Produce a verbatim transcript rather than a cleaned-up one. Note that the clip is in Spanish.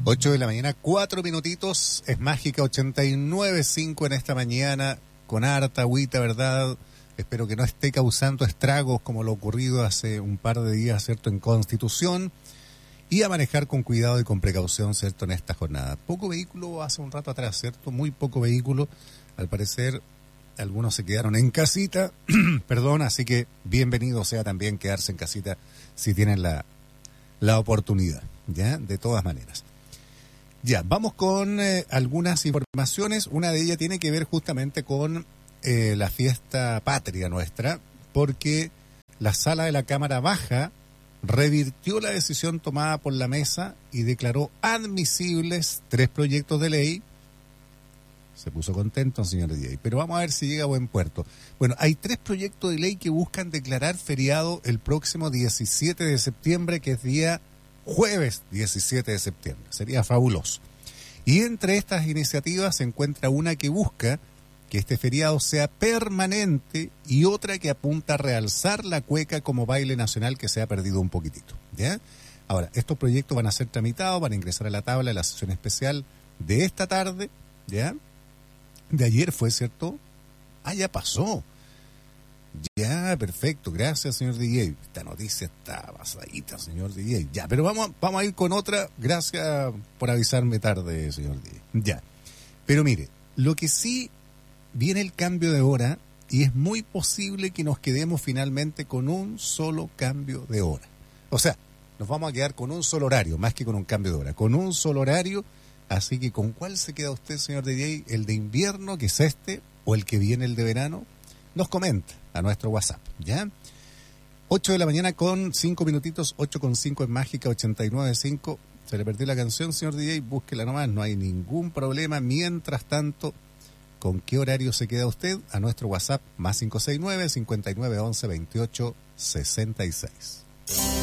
ocho de la mañana, cuatro minutitos, es Mágica ochenta y nueve punto cinco en esta mañana, con harta agüita, ¿verdad? Espero que no esté causando estragos como lo ocurrido hace un par de días, ¿cierto?, en Constitución, y a manejar con cuidado y con precaución, ¿cierto?, en esta jornada. Poco vehículo hace un rato atrás, ¿cierto? Muy poco vehículo, al parecer algunos se quedaron en casita, perdón, así que bienvenido sea también quedarse en casita si tienen la, la oportunidad, ¿ya? De todas maneras. Ya, vamos con eh, algunas informaciones. Una de ellas tiene que ver justamente con eh, la fiesta patria nuestra, porque la sala de la Cámara Baja revirtió la decisión tomada por la mesa y declaró admisibles tres proyectos de ley. Se puso contento, señor D J, pero vamos a ver si llega a buen puerto. Bueno, hay tres proyectos de ley que buscan declarar feriado el próximo diecisiete de septiembre, que es día jueves diecisiete de septiembre. Sería fabuloso. Y entre estas iniciativas se encuentra una que busca que este feriado sea permanente y otra que apunta a realzar la cueca como baile nacional que se ha perdido un poquitito, ¿ya? Ahora, estos proyectos van a ser tramitados, van a ingresar a la tabla de la sesión especial de esta tarde, ¿ya? De ayer fue, ¿cierto? Ah, ya pasó. Ya, perfecto, gracias, señor D J. Esta noticia está pasadita, señor D J. Ya, pero vamos, vamos a ir con otra. Gracias por avisarme tarde, señor D J. Ya, pero mire, lo que sí viene el cambio de hora y es muy posible que nos quedemos finalmente con un solo cambio de hora. O sea, nos vamos a quedar con un solo horario, más que con un cambio de hora, con un solo horario. Así que, ¿con cuál se queda usted, señor D J? ¿El de invierno, que es este, o el que viene, el de verano? Nos comenta a nuestro WhatsApp, ¿ya? ocho de la mañana con cinco minutitos, ocho con cinco en Mágica ochenta y nueve punto cinco. Se le perdió la canción, señor D J, búsquela nomás, no hay ningún problema. Mientras tanto, ¿con qué horario se queda usted? A nuestro WhatsApp, más cinco seis nueve, cinco nueve uno uno, veintiocho sesenta y seis.